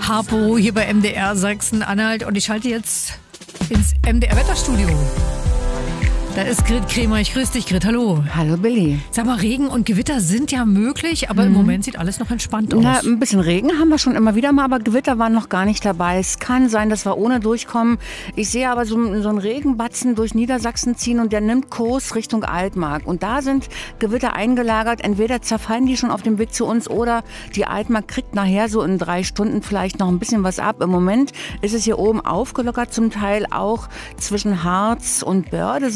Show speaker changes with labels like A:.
A: Harpo hier bei MDR Sachsen-Anhalt und ich schalte jetzt ins MDR-Wetterstudio. Da ist Grit Kremer. Ich grüße dich, Grit. Hallo.
B: Hallo, Billy.
A: Sag mal, Regen und Gewitter sind ja möglich, aber im Moment sieht alles noch entspannt aus.
B: Na, ein bisschen Regen haben wir schon immer wieder mal, aber Gewitter waren noch gar nicht dabei. Es kann sein, dass wir ohne durchkommen. Ich sehe aber so einen Regenbatzen durch Niedersachsen ziehen und der nimmt Kurs Richtung Altmark. Und da sind Gewitter eingelagert. Entweder zerfallen die schon auf dem Weg zu uns oder die Altmark kriegt nachher so in 3 Stunden vielleicht noch ein bisschen was ab. Im Moment ist es hier oben aufgelockert, zum Teil auch zwischen Harz und Börde.